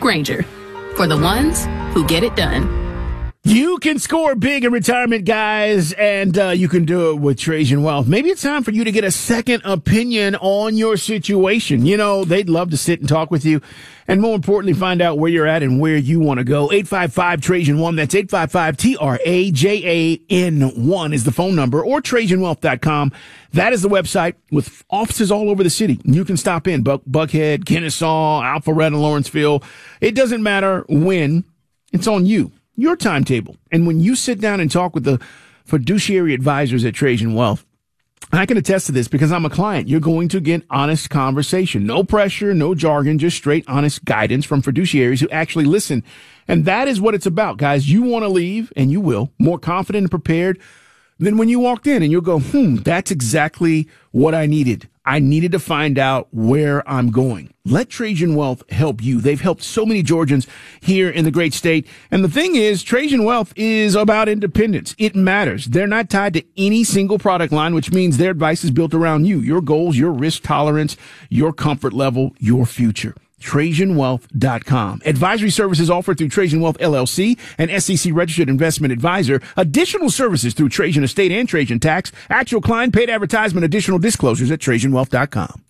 Grainger, for the ones who get it done. You can score big in retirement, guys, and you can do it with Trajan Wealth. Maybe it's time for you to get a second opinion on your situation. You know, they'd love to sit and talk with you, and more importantly, find out where you're at and where you want to go. 855-TRAJAN1. That's 855-TRAJAN1 is the phone number, or TrajanWealth.com. That is the website with offices all over the city. You can stop in Buckhead, Kennesaw, Alpharetta, Lawrenceville. It doesn't matter when. It's on you. Your timetable. And when you sit down and talk with the fiduciary advisors at Trajan Wealth, I can attest to this because I'm a client. You're going to get honest conversation. No pressure, no jargon, just straight honest guidance from fiduciaries who actually listen. And that is what it's about, guys. You want to leave, and you will, more confident and prepared than when you walked in, and you'll go, that's exactly what I needed. I needed to find out where I'm going. Let Trajan Wealth help you. They've helped so many Georgians here in the great state. And the thing is, Trajan Wealth is about independence. It matters. They're not tied to any single product line, which means their advice is built around you, your goals, your risk tolerance, your comfort level, your future. TrajanWealth.com. Advisory services offered through Trajan Wealth LLC, an SEC registered investment advisor. Additional services through Trajan Estate and Trajan Tax. Actual client paid advertisement. Additional disclosures at TrajanWealth.com.